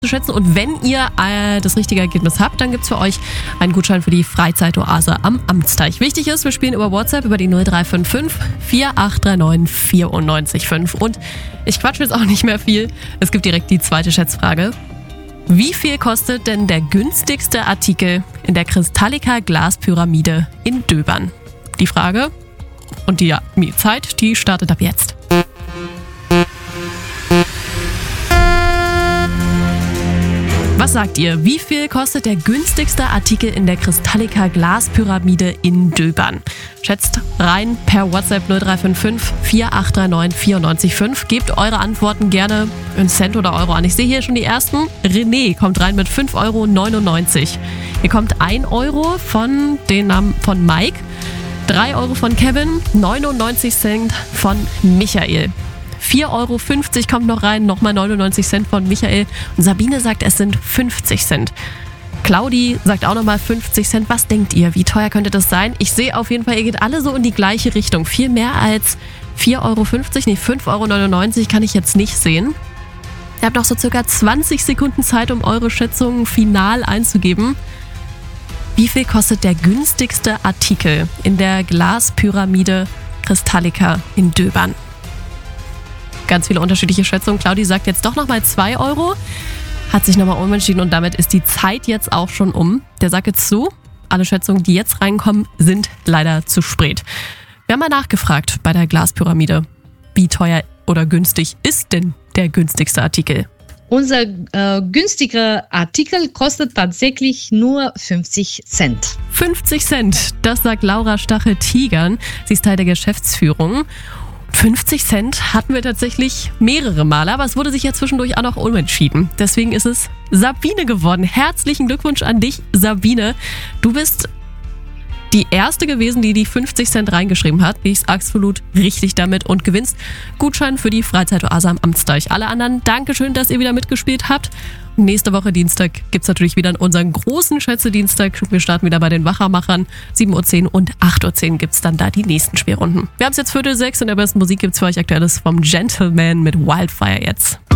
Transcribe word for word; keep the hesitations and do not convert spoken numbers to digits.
zu schätzen. Und wenn ihr äh, das richtige Ergebnis habt, dann gibt es für euch einen Gutschein für die Freizeitoase am Amtsteich. Wichtig ist, wir spielen über WhatsApp über die null drei fünf fünf vier acht drei neun vier neun fünf. Und ich quatsche jetzt auch nicht mehr viel. Es gibt direkt die zweite Schätzfrage. Wie viel kostet denn der günstigste Artikel in der Kristallica Glaspyramide in Döbern? Die Frage und die Zeit, die startet ab jetzt. Was sagt ihr? Wie viel kostet der günstigste Artikel in der Kristallica Glaspyramide in Döbern? Schätzt rein per WhatsApp null drei fünf fünf vier acht drei neun vier neun fünf. Gebt eure Antworten gerne in Cent oder Euro an. Ich sehe hier schon die ersten. René kommt rein mit fünf Euro neunundneunzig. Hier kommt ein Euro von den Namen von Mike, drei Euro von Kevin, neunundneunzig Cent von Michael. vier Euro fünfzig kommt noch rein, nochmal neunundneunzig Cent von Michael. Und Sabine sagt, es sind fünfzig Cent. Claudi sagt auch nochmal fünfzig Cent. Was denkt ihr? Wie teuer könnte das sein? Ich sehe auf jeden Fall, ihr geht alle so in die gleiche Richtung. Viel mehr als vier Euro fünfzig, nee, fünf Euro neunundneunzig kann ich jetzt nicht sehen. Ihr habt noch so circa zwanzig Sekunden Zeit, um eure Schätzungen final einzugeben. Wie viel kostet der günstigste Artikel in der Glaspyramide Kristallica in Döbern? Ganz viele unterschiedliche Schätzungen. Claudi sagt jetzt doch nochmal zwei Euro, hat sich nochmal umentschieden und damit ist die Zeit jetzt auch schon um. Der sagt jetzt so, alle Schätzungen, die jetzt reinkommen, sind leider zu spät. Wir haben mal nachgefragt bei der Glaspyramide, wie teuer oder günstig ist denn der günstigste Artikel? Unser äh, günstiger Artikel kostet tatsächlich nur fünfzig Cent. fünfzig Cent, das sagt Laura Stachel-Tigern. Sie ist Teil der Geschäftsführung. fünfzig Cent hatten wir tatsächlich mehrere Male, aber es wurde sich ja zwischendurch auch noch umentschieden. Deswegen ist es Sabine geworden. Herzlichen Glückwunsch an dich, Sabine. Du bist die erste gewesen, die die fünfzig Cent reingeschrieben hat. Liegst absolut richtig damit und gewinnst Gutschein für die Freizeitoase am Amtsteich. Alle anderen, Dankeschön, dass ihr wieder mitgespielt habt. Nächste Woche Dienstag gibt es natürlich wieder unseren großen Schätze-Dienstag. Wir starten wieder bei den Wachermachern. sieben Uhr zehn und acht Uhr zehn gibt es dann da die nächsten Spielrunden. Wir haben es jetzt Viertel sechs und der besten Musik gibt es für euch Aktuelles vom Gentleman mit Wildfire jetzt.